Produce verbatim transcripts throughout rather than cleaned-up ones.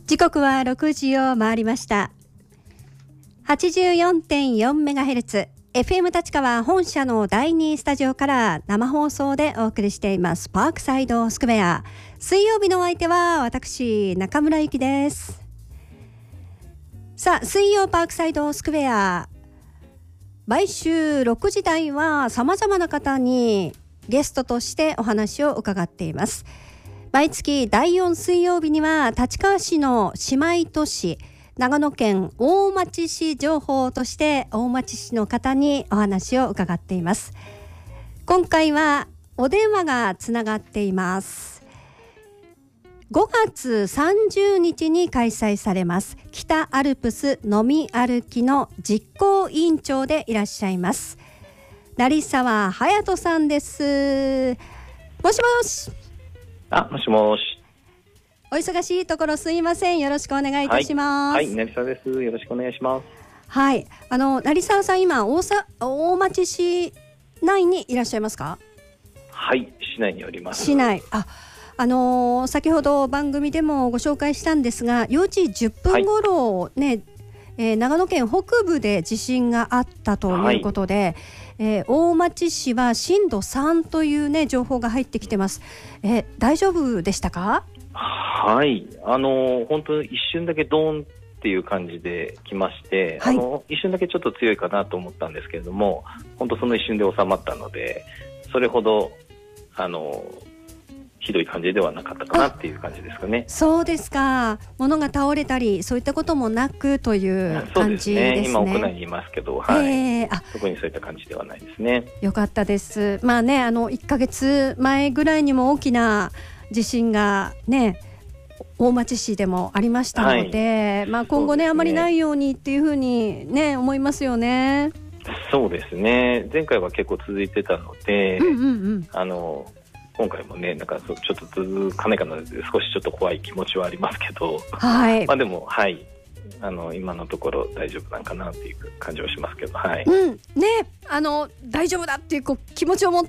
時刻はろくじを回りました。 はちじゅうよんてんよんメガヘルツ エフエム 立川本社のだいにスタジオから生放送でお送りしていますパークサイドスクエア。水曜日のお相手は私中村ゆきです。さあ、水曜パークサイドスクエア、毎週ろくじ台は様々な方にゲストとしてお話を伺っています。毎月だいよん水曜日には立川市の姉妹都市長野県大町市情報として大町市の方にお話を伺っています。今回はお電話がつながっています。ごがつさんじゅうにちに開催されます北アルプス飲み歩きの実行委員長でいらっしゃいます成沢隼人さんです。もしもし。 あ、もしもし。 お忙しいところすいません。よろしくお願いいたします。 はい、はい、成沢です。よろしくお願いします。 はい、あの成沢さん、今大さ大町市内にいらっしゃいますか？ はい、市内におります。 市内、あ、あのー、先ほど番組でもご紹介したんですが、よじじゅっぷん頃ね、はい、えー、長野県北部で地震があったということで、はい、えー、大町市は震度さんというね情報が入ってきてます。えー、大丈夫でしたか？ はい、あの本当一瞬だけドーンっていう感じで来まして、はい、あの一瞬だけちょっと強いかなと思ったんですけれども、本当その一瞬で収まったので、それほどあのひどい感じではなかったかなっていう感じですかね。 そうですか。物が倒れたりそういったこともなくという感じですね。そうですね、今屋内にいますけど、はい、えー、あ、特にそういった感じではないですね。 よかったです。まあね、あのいっかげつまえぐらいにも大きな地震がね大町市でもありましたので、はい、まあ、今後ね、あまりないようにっていうふうにね思いますよね。 そうですね、前回は結構続いてたので、うんうんうん、あの今回もね、なんかちょっと続かないかなので少しちょっと怖い気持ちはありますけど、はい、まあでも、はい、あの今のところ大丈夫なんかなっていう感じはしますけど、はい、 うん、ね、あの大丈夫だっていう、こう気持ちを持って、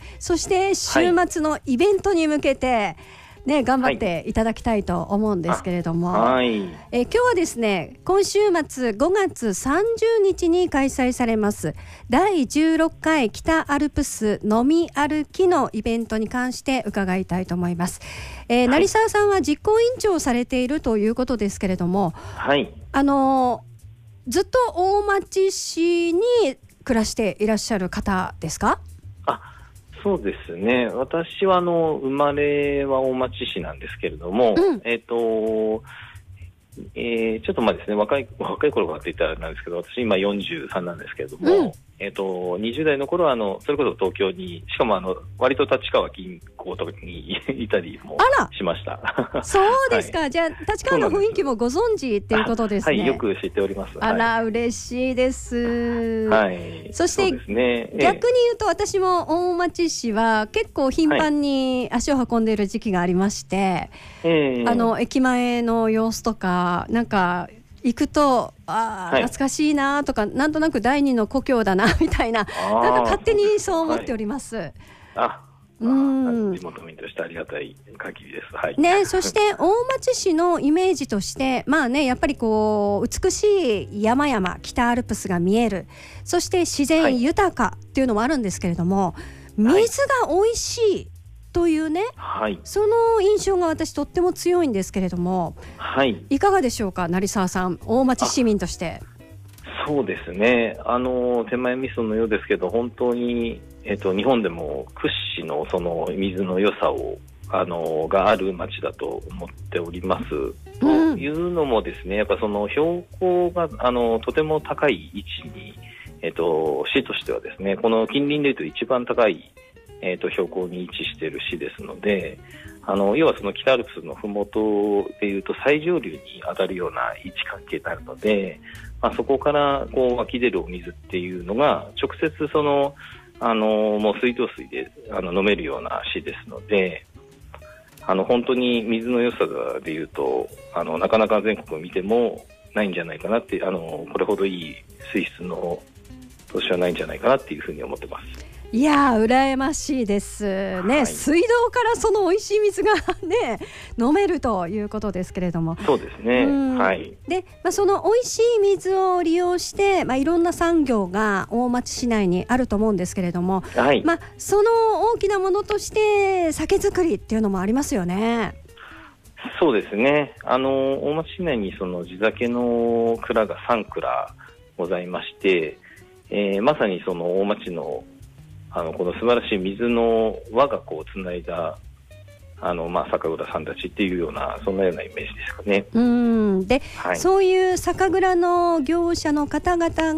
そして週末のイベントに向けて、はいね、頑張っていただきたいと思うんですけれども、はい、え今日はですね、今週末ごがつさんじゅうにちに開催されますだいじゅうろっかい北アルプス飲み歩きのイベントに関して伺いたいと思います。えーはい、成沢さんは実行委員長をされているということですけれども、はい、あのずっと大町市に暮らしていらっしゃる方ですか？ あ、そうですね、私はあの生まれは大町市なんですけれども、うん、えっとえー、ちょっとまあですね、若い若い頃からって言ったらなんですけど、私今よんじゅうさんなんですけれども、うん、えー、とにじゅう代の頃はあのそれこそ東京に、しかもあの割と立川銀行とかにいたりもしました。 そうですか、はい、じゃあ立川の雰囲気もご存知っていうことですね。 はい、よく知っております。 あら、はい、嬉しいです。はい、そして、ね、逆に言うと、私も大町市は結構頻繁に足を運んでいる時期がありまして、はい、あの駅前の様子とかなんか行くと、あ、はい、懐かしいなとか、なんとなく第二の故郷だなみたいな、なんか勝手にそう思っております。はい、あ、 うん、地元民としてありがたい限りです。はい、 ね、そして大町市のイメージとして、まあね、やっぱりこう美しい山々、北アルプスが見える、そして自然豊かっていうのもあるんですけれども、はい、水が美味しいというね、はい、その印象が私とっても強いんですけれども、はい、いかがでしょうか、成沢さん、大町市民として。 そうですね、あの手前味噌のようですけど、本当に、えっと、日本でも屈指のその水の良さをあのがある町だと思っております。というのもですね、やっぱその標高があのとても高い位置に、えっと、市としてはですね、この近隣でいうと一番高い、えっと、標高に位置している市ですので、あの要はその北アルプスのふもとでいうと最上流に当たるような位置関係になるので、まあ、そこからこう湧き出るお水っていうのが直接そのあのもう水道水であの飲めるような市ですので、あの本当に水の良さでいうと、あのなかなか全国見てもないんじゃないかなって、あのこれほどいい水質の都市はないんじゃないかなっていうふうに思ってます。 いやー羨ましいですね、はい、水道からその美味しい水がね飲めるということですけれども。 そうですね、はい。 で、まあ、その美味しい水を利用して、まあ、いろんな産業が大町市内にあると思うんですけれども、 はい、 まあ、その大きなものとして酒造りっていうのもありますよね。 そうですね、あの大町市内にその地酒の蔵がさん蔵ございまして、えー、まさにその大町のあのこの素晴らしい水の我が子をつないだあの、まあ、酒蔵さんたちっていうようなそんなようなイメージですかね。 うんで、 はい、 そういう酒蔵の業者の方々